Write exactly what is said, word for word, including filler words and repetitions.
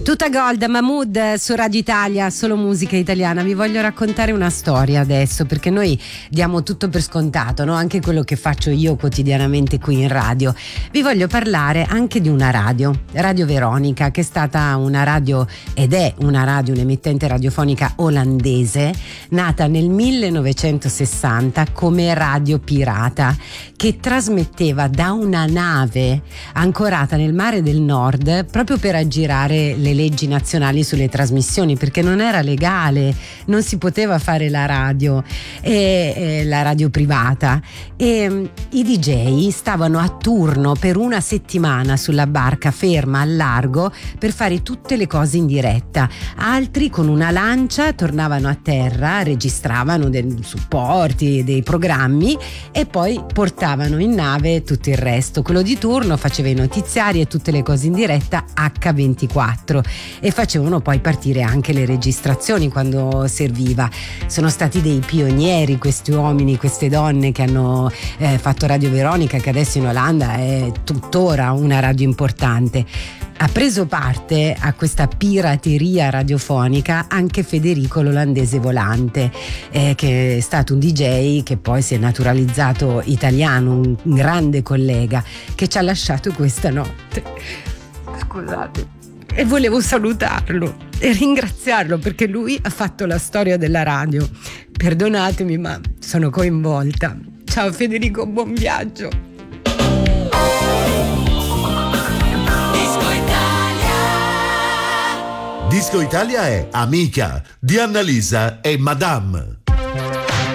Tutta Gold, Mahmood su Radio Italia, solo musica italiana. Vi voglio raccontare una storia adesso, perché noi diamo tutto per scontato, no? Anche quello che faccio io quotidianamente qui in radio. Vi voglio parlare anche di una radio, Radio Veronica, che è stata una radio ed è una radio, un'emittente radiofonica olandese, nata nel millenovecentosessanta come radio pirata, che trasmetteva da una nave ancorata nel mare del Nord proprio per aggirare le leggi nazionali sulle trasmissioni, perché non era legale, non si poteva fare la radio, e, e la radio privata, e um, i D J stavano a turno per una settimana sulla barca ferma al largo per fare tutte le cose in diretta. Altri con una lancia tornavano a terra, registravano dei supporti, dei programmi e poi portavano in nave tutto il resto. Quello di turno faceva i notiziari e tutte le cose in diretta acca ventiquattro e facevano poi partire anche le registrazioni quando serviva. Sono stati dei pionieri questi uomini, queste donne che hanno eh, fatto Radio Veronica, che adesso in Olanda è tuttora una radio importante. Ha preso parte a questa pirateria radiofonica anche Federico l'Olandese Volante, eh, che è stato un D J che poi si è naturalizzato italiano, un grande collega che ci ha lasciato questa notte. Scusate. E volevo salutarlo e ringraziarlo, perché lui ha fatto la storia della radio. Perdonatemi, ma sono coinvolta. Ciao Federico, buon viaggio. Disco Italia. Disco Italia è Amica di Annalisa e Madame.